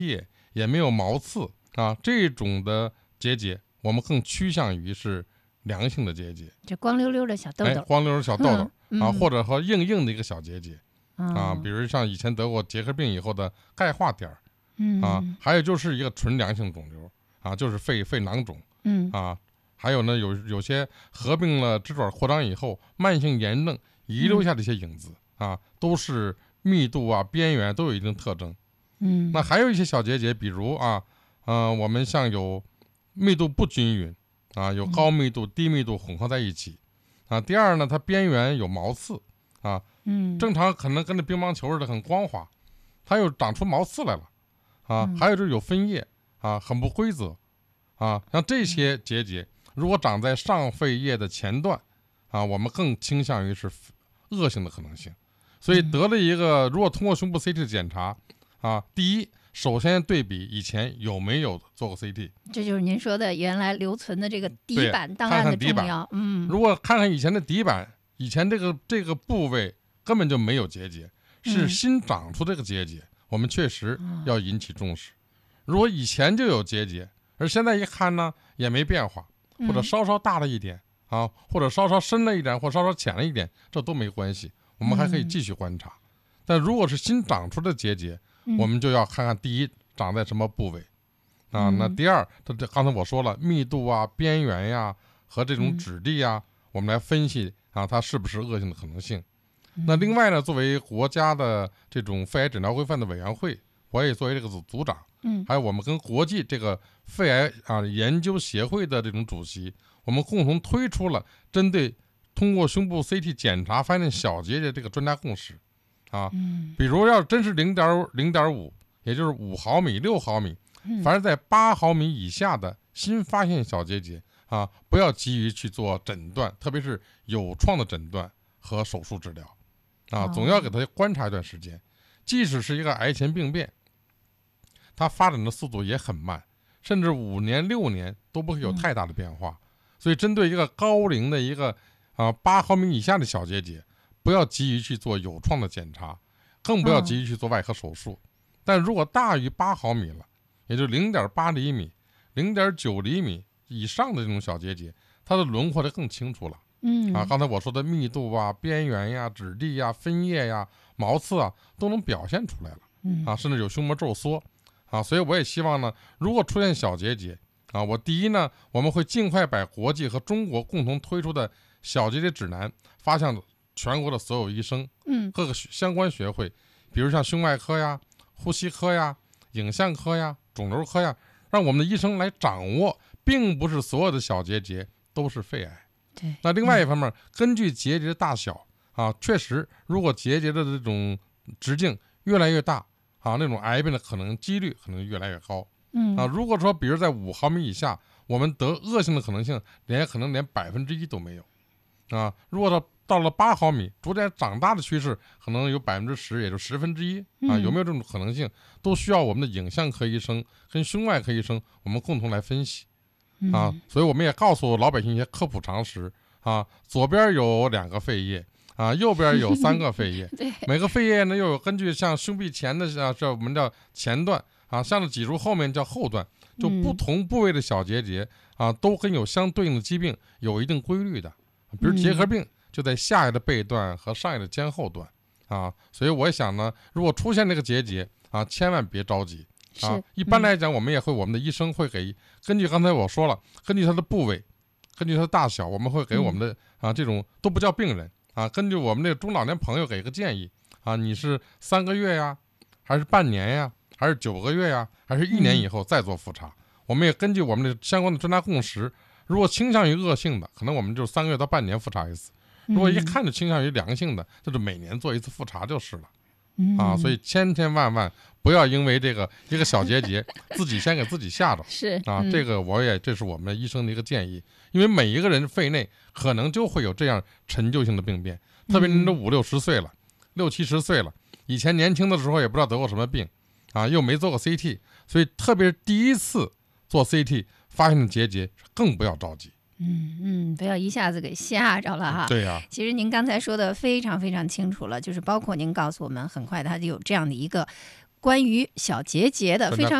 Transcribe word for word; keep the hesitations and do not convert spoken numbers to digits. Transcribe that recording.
液，也没有毛刺啊，这种的结节，我们更趋向于是良性的结节， 这光溜溜的小痘痘， 哎，光溜溜小痘痘、 嗯、 啊，或者和硬硬的一个小结节、 嗯、 啊，比如像以前得过结核病以后的钙化点儿、 嗯、 啊，还有就是一个纯良性肿瘤啊，就是肺肺囊肿， 嗯啊，还有呢有有些合并了支转扩张以后慢性炎症遗留下的一些影子、嗯、啊，都是密度啊边缘都有一定特征。 嗯， 那还有一些小结节，比如啊，呃，我们像有密度不均匀啊，有高密度、低密度混合在一起啊。第二呢，它边缘有毛刺啊， 嗯， 正常可能跟那乒乓球似的很光滑，它又长出毛刺来了啊。 嗯、 还有就是有分叶啊，很不规则啊。像这些结节，如果长在上肺叶的前段啊，我们更倾向于是恶性的可能性。所以得了一个，如果通过胸部 C T 的检查。啊，第一，首先对比以前有没有做过 C T， 这就是您说的原来留存的这个底板档案的重要。 看看嗯， 如果看看以前的底板，以前这个这个部位根本就没有结节，是新长出这个结节，嗯、我们确实要引起重视。如果以前就有结节，而现在一看呢也没变化，或者稍稍大了一点、嗯、啊，或者稍稍深了一点，或稍稍浅了一点，这都没关系，我们还可以继续观察。嗯、但如果是新长出的结节，我们就要看看第一长在什么部位啊，那第二，它这刚才我说了密度啊、边缘呀和这种质地啊，我们来分析啊它是不是恶性的可能性。那另外呢，作为国家的这种肺癌诊疗规范的委员会，我也作为这个组组长，嗯，还有我们跟国际这个肺癌啊研究协会的这种主席，我们共同推出了针对通过胸部 C T 检查发现小结节这个专家共识。啊，比如要真是零点零点五，也就是五毫米、六毫米，凡是在八毫米以下的新发现小结节啊，不要急于去做诊断，特别是有创的诊断和手术治疗，啊，总要给它观察一段时间。即使是一个癌前病变，它发展的速度也很慢，甚至五年、六年都不会有太大的变化。所以，针对一个高龄的一个啊八毫米以下的小结节，不要急于去做有创的检查，更不要急于去做外科手术。嗯、但如果大于八毫米了，也就零点八厘米、零点九厘米以上的这种小结节，它的轮廓就更清楚了。嗯啊，刚才我说的密度啊、边缘呀、质地呀、分叶呀、毛刺啊，都能表现出来了。嗯啊，甚至有胸膜皱缩啊，所以我也希望呢，如果出现小结节啊，我第一呢，我们会尽快把国际和中国共同推出的小结节指南发向全国的所有医生，嗯，各个相关学会，比如像胸外科呀、呼吸科呀、影像科呀、肿瘤科呀，让我们的医生来掌握，并不是所有的小结节都是肺癌。 对。 那另外一方面，嗯、根据结节的大小啊，确实，如果结节的这种直径越来越大啊，那种癌变的可能几率可能越来越高。嗯啊，如果说比如在五毫米以下，我们得恶性的可能性连可能连百分之一都没有。啊，如果到到了八毫米，逐渐长大的趋势可能有百分之十，也就十分之一啊，有没有这种可能性，都需要我们的影像科医生跟胸外科医生我们共同来分析啊。所以我们也告诉老百姓一些科普常识啊，左边有两个肺叶啊，右边有三个肺叶，每个肺叶呢又有根据像胸壁前的啊，这我们叫前段啊，像脊柱后面叫后段，就不同部位的小结节啊，都跟有相对应的疾病有一定规律的。比如结核病就在下叶的背段和上叶的肩后段啊，所以我想呢，如果出现这个结节啊，千万别着急啊。一般来讲，我们也会，我们的医生会给，根据刚才我说了，根据它的部位，根据它的大小，我们会给我们的啊这种都不叫病人啊，根据我们这个中老年朋友给一个建议啊，你是三个月呀，还是半年呀，还是九个月呀，还是一年以后再做复查？我们也根据我们的相关的专家共识。如果倾向于恶性的，可能我们就三个月到半年复查一次；如果一看就倾向于良性的，这就每年做一次复查就是了。嗯、啊，所以千千万万不要因为这个一个小结节，自己先给自己吓着。 是啊， 嗯、 这个我也这是我们医生的一个建议，因为每一个人肺内可能就会有这样陈旧性的病变，特别您都五六十岁了，六七十岁了，以前年轻的时候也不知道得过什么病，啊，又没做过 C T， 所以特别是第一次做 C T。发现的结节更不要着急， 嗯嗯，不要一下子给吓着了哈。 对呀、啊， 其实您刚才说的非常非常清楚了，就是包括您告诉我们，很快它就有这样的一个关于小结节的非常。